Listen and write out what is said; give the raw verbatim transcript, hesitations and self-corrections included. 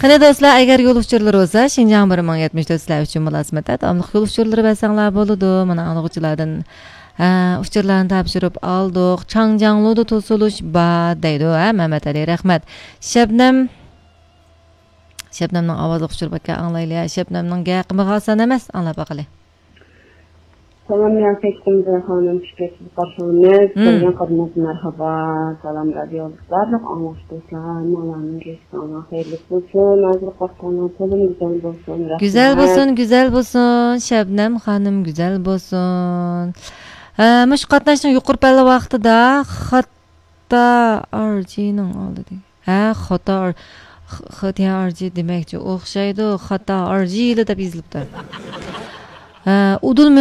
Qani do'stlar, agar yo'l uchurlari bo'lsa, Xinjiang bir ming yetmish to'rt sizlar uchun mulozimatda davomli yo'l uchurlari bersanlar bo'ladi. Mana anglag'uchilardan uchurlarni topshirib oldik. Changjiangluda to'silish bor deydi. Ha, Mehmet Ali, rahmat. Shabnam Shabnamning ovozi uchurib akka anglayli. Shabnamning gapini xasan emas, anglab baqali. Salam ya Fektimce Hanım şüphesiz karşılığınız. Sevgen kadınız merhaba. Salam radyolarlık anlaştıklar. Malanın geçti ona hayırlı olsun. Nazlı Korkan'a solum güzel olsun. Güzel olsun, güzel olsun. Şebnem Hanım güzel olsun. Müş qatnaşın yuqur pəli vaxtıda Xatta Arji'nin aldı deyil. Hə, Xatta Xatta Arji deməkçi oxşaydı. Xatta Arji ilə də bizlibdir. Udul